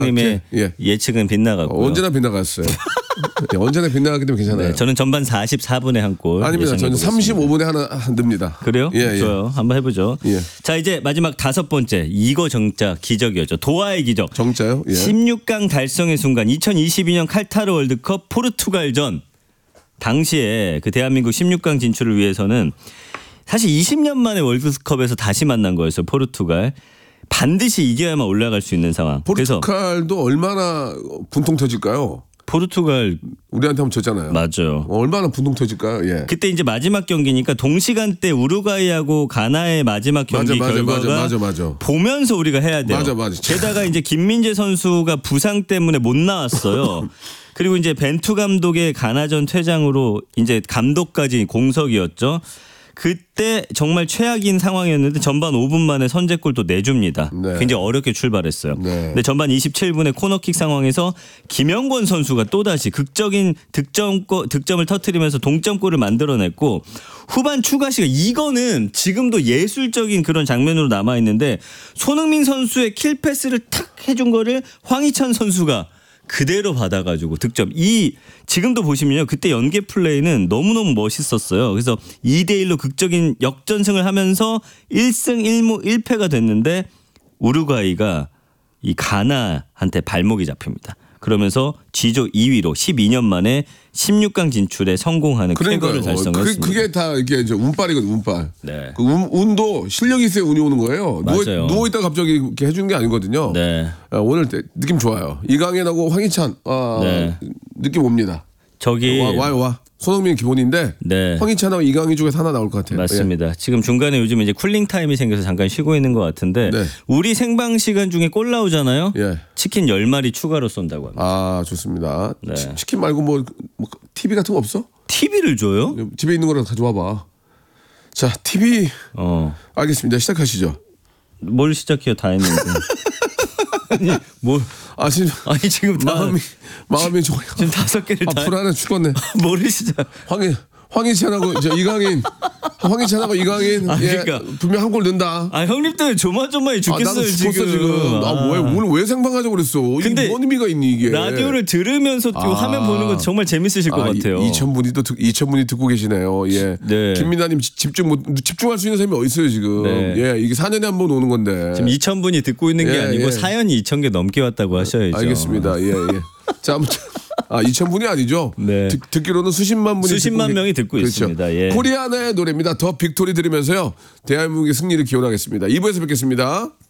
님의 예측은 빗나갔고요. 언제나 빗나갔어요. 언제나 빗나가기 때문에 괜찮아요. 네, 저는 전반 44분에 한 골. 아닙니다. 저는 35분에 하나 넣습니다. 그래요? 좋아요. 한번 해보죠. 예. 자, 이제 마지막 5번째. 이거 정짜 기적이었죠. 도하의 기적. 정짜요? 예. 16강 달성의 순간 2022년 칼타르 월드컵 포르투갈전. 당시에 그 대한민국 16강 진출을 위해서는 사실 20년 만에 월드컵에서 다시 만난 거였어요. 포르투갈. 반드시 이겨야만 올라갈 수 있는 상황. 포르투갈도 얼마나 분통 터질까요? 포르투갈 우리한테 한번 졌잖아요. 맞아요. 얼마나 분통 터질까요? 예. 그때 이제 마지막 경기니까 동시간대 우루과이하고 가나의 마지막 경기 결과가 맞아. 보면서 우리가 해야 돼요. 맞아. 게다가 이제 김민재 선수가 부상 때문에 못 나왔어요. 그리고 이제 벤투 감독의 가나전 퇴장으로 이제 감독까지 공석이었죠. 그때 정말 최악인 상황이었는데 전반 5분 만에 선제골 또 내줍니다. 네. 굉장히 어렵게 출발했어요. 네. 근데 전반 27분에 코너킥 상황에서 김영권 선수가 또다시 극적인 득점을 터뜨리면서 동점골을 만들어냈고 후반 추가 시간 이거는 지금도 예술적인 그런 장면으로 남아있는데 손흥민 선수의 킬패스를 탁 해준 거를 황희찬 선수가 그대로 받아가지고 득점. 지금도 보시면요. 그때 연계 플레이는 너무너무 멋있었어요. 그래서 2대1로 극적인 역전승을 하면서 1승 1무 1패가 됐는데 우루과이가 이 가나한테 발목이 잡힙니다. 그러면서 G조 2위로 12년 만에 16강 진출에 성공하는 쾌거를 달성했습니다. 그게 다 이게 운빨이거든, 운빨. 네. 그 운도 실력이 있어야 운이 오는 거예요. 맞아요. 누워 있다 갑자기 이렇게 해주는 게 아니거든요. 네. 오늘 느낌 좋아요. 이강인하고 황희찬 네. 느낌 옵니다. 저기 와. 손흥민 기본인데 네. 황희찬하고 이강인 중에서 하나 나올 것 같아요. 맞습니다. 예. 지금 중간에 요즘 이제 쿨링 타임이 생겨서 잠깐 쉬고 있는 것 같은데 네. 우리 생방 시간 중에 골 나오잖아요. 예. 치킨 10마리 추가로 쏜다고 합니다. 아 좋습니다. 네. 치킨 말고 뭐 TV 같은 거 없어? TV를 줘요? 집에 있는 거라도 가져와봐. 자 TV 알겠습니다. 시작하시죠. 뭘 시작해요? 다 했는데. 아니 지금 마음이 좋아요. 지금 5개를 다 불안해 죽겠네. 뭐를 시작? 황희찬하고 이강인, 황희찬하고 이강인, 그러니까. 분명 한 골 넣는다. 형님 때문에 조마조마해 죽겠어요. 나도 죽었어 지금. 오늘 왜 생방하자고 그랬어? 근데 이게 뭔 의미가 있니 이게? 라디오를 들으면서 화면 보는 거 정말 재밌으실 것 같아요. 2,000분이 듣고 계시네요. 예. 네. 김민아님 집중할 수 있는 사람이 어디 있어요 지금? 네. 예, 이게 4년에 한 번 오는 건데. 지금 2,000분이 듣고 있는 게 아니고 사연이 2,000개 넘게 왔다고 하셔야죠. 알겠습니다. 예. 자, 아무튼. 2,000분이 아니죠? 네. 듣기로는 수십만 명이 듣고 그렇죠. 있습니다. 예. 코리아나의 노래입니다. 더 빅토리 들으면서요. 대한민국의 승리를 기원하겠습니다. 2부에서 뵙겠습니다.